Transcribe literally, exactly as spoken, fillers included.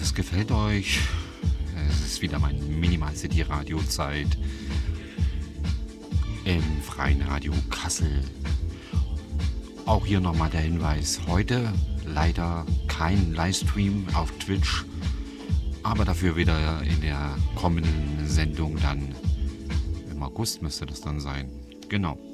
es gefällt euch. Es ist wieder mein Minimal City Radio Zeit im Freien Radio Kassel. Auch hier nochmal der Hinweis, heute leider kein Livestream auf Twitch, aber dafür wieder in der kommenden Sendung dann, im August müsste das dann sein, genau.